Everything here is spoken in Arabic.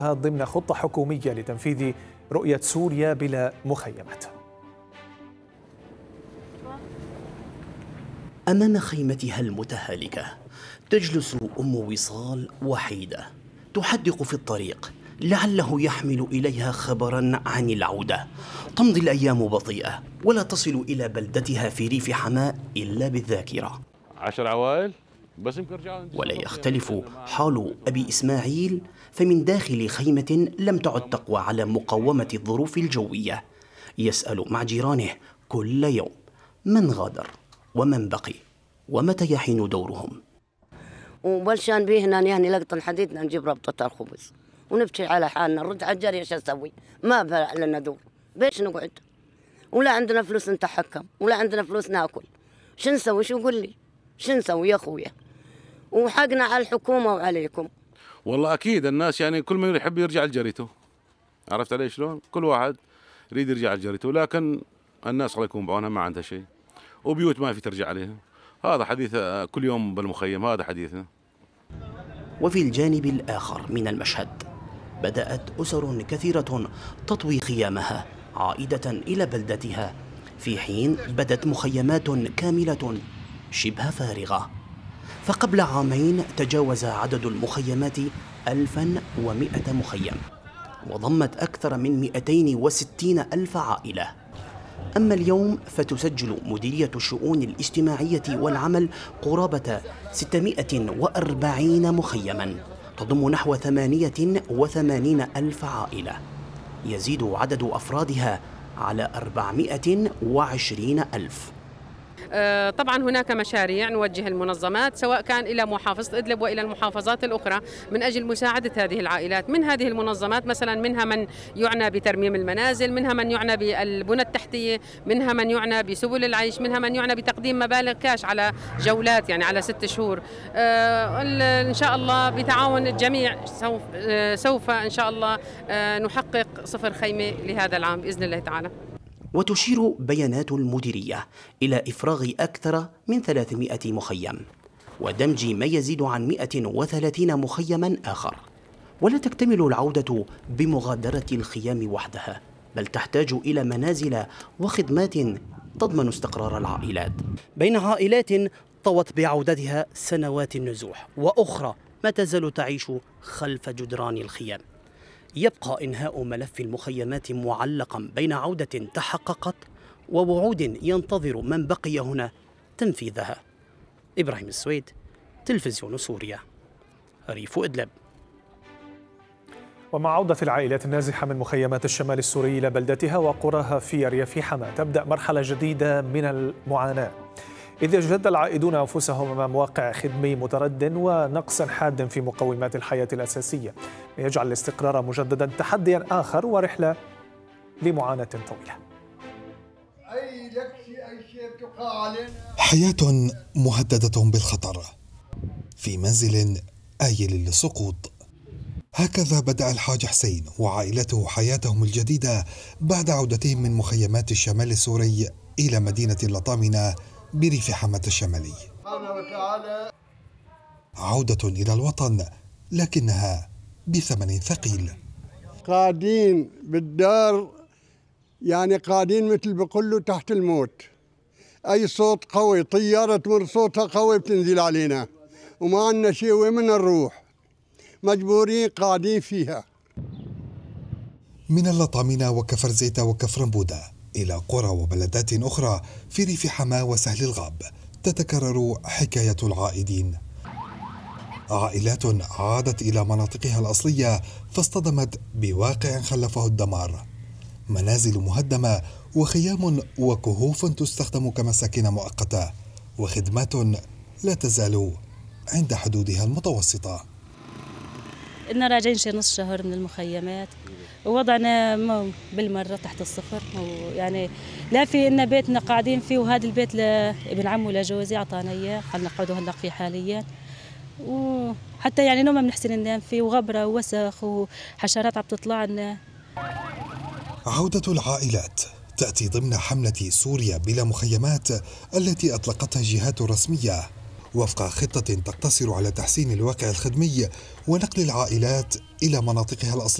ضمن خطة حكومية لتنفيذ رؤية سوريا بلا مخيمات. أمام خيمتها المتهالكة تجلس أم وصال وحيدة تحدق في الطريق لعله يحمل إليها خبرا عن العودة. تمضي الأيام بطيئة ولا تصل إلى بلدتها في ريف حماة إلا بالذاكرة. 10 عوائل بس يمكن رجعوا. ولا يختلف حال أبي إسماعيل، فمن داخل خيمة لم تعد تقوى على مقاومة الظروف الجوية. يسأل مع جيرانه كل يوم من غادر ومن بقي ومتى يحين دورهم. وبلشان بيهنا يعني لقطن حديدنا نجيب ربطة الخبز ونبكي على حالنا، نرد على الجري ايش اسوي؟ ما بقى لنا دور، بيش نقعد؟ ولا عندنا فلوس نتحكم ولا عندنا فلوس ناكل. شو نسوي؟ شو قول لي؟ شو نسوي يا اخويا؟ وحقنا على الحكومة وعليكم. والله اكيد الناس يعني كل من يحب يرجع لجريته، عرفت علي شلون؟ كل واحد يريد يرجع لجريته، لكن الناس الله يكون بعونها ما عندها شيء وبيوت ما في ترجع عليها. هذا حديث كل يوم بالمخيم، هذا حديثنا. وفي الجانب الآخر من المشهد بدأت أسر كثيرة تطوي خيامها عائدة إلى بلدتها، في حين بدت مخيمات كاملة شبه فارغة. فقبل عامين تجاوز عدد المخيمات 1100 مخيم وضمت أكثر من 260 ألف عائلة. أما اليوم فتسجل مديرية الشؤون الاجتماعية والعمل قرابة 640 مخيما تضم نحو 88 ألف عائلة، يزيد عدد أفرادها على 420 ألف. طبعا هناك مشاريع نوجه المنظمات سواء كان إلى محافظة إدلب وإلى المحافظات الأخرى من أجل مساعدة هذه العائلات. من هذه المنظمات مثلا منها من يعنى بترميم المنازل، منها من يعنى بالبنى التحتية، منها من يعنى بسبل العيش، منها من يعنى بتقديم مبالغ كاش على جولات يعني على 6 شهور. إن شاء الله بتعاون الجميع سوف إن شاء الله نحقق 0 خيمة لهذا العام بإذن الله تعالى. وتشير بيانات المديرية إلى إفراغ أكثر من 300 مخيم ودمج ما يزيد عن 130 مخيما آخر. ولا تكتمل العودة بمغادرة الخيام وحدها، بل تحتاج إلى منازل وخدمات تضمن استقرار العائلات، بين عائلات طوت بعودتها سنوات النزوح وأخرى ما تزال تعيش خلف جدران الخيام. يبقى إنهاء ملف المخيمات معلقا بين عودة تحققت ووعود ينتظر من بقي هنا تنفيذها. إبراهيم السويد، تلفزيون سوريا، ريف إدلب. ومع عودة العائلات النازحة من مخيمات الشمال السوري إلى بلدتها وقراها في ريف حماة تبدأ مرحلة جديدة من المعاناة، إذ يجد العائدون أنفسهم أمام واقع خدمي مترد ونقص حاد في مقومات الحياة الأساسية، يجعل الاستقرار مجددا تحديا آخر ورحلة لمعاناة طويلة. حياة مهددة بالخطر في منزل آيل للسقوط. هكذا بدأ الحاج حسين وعائلته حياتهم الجديدة بعد عودتهم من مخيمات الشمال السوري إلى مدينة اللطامنة بريف حماة الشمالي. عودة إلى الوطن لكنها بثمن ثقيل. قاعدين بالدار يعني قاعدين مثل بقولوا تحت الموت. أي صوت قوي طيارة تمر صوتها قوي بتنزل علينا وما عندنا شيء وين بدنا نروح، مجبورين قاعدين فيها. من اللطامنة وكفر زيتة وكفر بودة إلى قرى وبلدات أخرى في ريف حماة وسهل الغاب تتكرر حكاية العائدين. عائلات عادت إلى مناطقها الأصلية فاصطدمت بواقع خلفه الدمار، منازل مهدمة وخيام وكهوف تستخدم كمساكن مؤقتة وخدمات لا تزال عند حدودها المتوسطة. إننا راجعين شي نص شهر من المخيمات ووضعنا بالمرة تحت الصفر، يعني لا في إن بيتنا قاعدين فيه، وهذا البيت لابن عمه ولجوزي أعطانا إياه قال نقعدوا هلا فيه حاليا، وحتى يعني نوم ما بنحسن ننام فيه وغبرة ووسخ وحشرات عم تطلع لنا. عودة العائلات تأتي ضمن حملة سوريا بلا مخيمات التي أطلقتها الجهات الرسمية، وفق خطة تقتصر على تحسين الواقع الخدمي ونقل العائلات إلى مناطقها الأصلية.